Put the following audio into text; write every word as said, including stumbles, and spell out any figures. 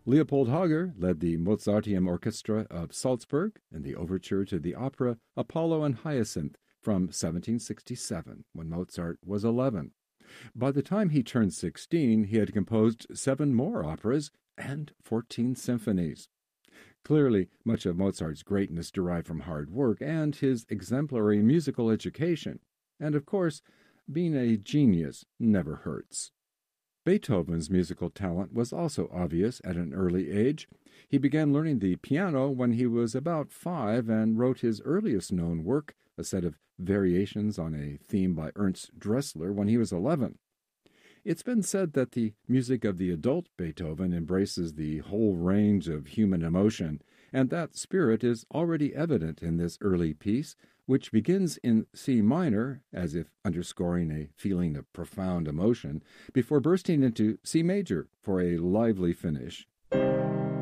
Leopold Hager led the Mozarteum Orchestra of Salzburg in the overture to the opera Apollo and Hyacinth from seventeen sixty-seven, when Mozart was eleven. By the time he turned sixteen, he had composed seven more operas and fourteen symphonies. Clearly, much of Mozart's greatness derived from hard work and his exemplary musical education. And of course, being a genius never hurts. Beethoven's musical talent was also obvious at an early age. He began learning the piano when he was about five and wrote his earliest known work, a set of variations on a theme by Ernst Dressler, when he was eleven. It's been said that the music of the adult Beethoven embraces the whole range of human emotion, and that spirit is already evident in this early piece, which begins in C minor, as if underscoring a feeling of profound emotion, before bursting into C major for a lively finish.